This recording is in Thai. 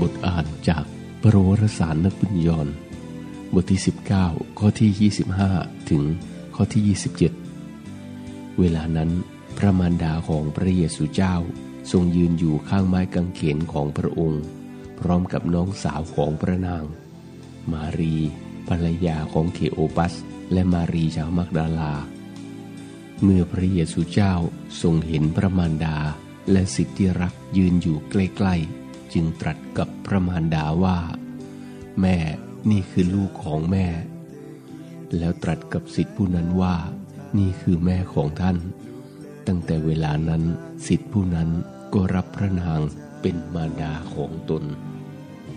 บทอ่านจากพระวรสารนักบุญยอห์นบทที่19ข้อที่25ถึงข้อที่27เวลานั้นพระมารดาของพระเยซูเจ้าทรงยืนอยู่ข้างไม้กางเขนของพระองค์พร้อมกับน้องสาวของพระนางมารีภรรยาของเคโอปัสและมารีชาวมักดาลาเมื่อพระเยซูเจ้าทรงเห็นพระมารดาและศิษย์ที่รักยืนอยู่ใกล้ๆจึงตรัสกับพระมารดาว่าแม่นี่คือลูกของแม่แล้วตรัสกับศิษย์ผู้นั้นว่านี่คือแม่ของท่านตั้งแต่เวลานั้นศิษย์ผู้นั้นก็รับพระนางเป็นมารดาของตน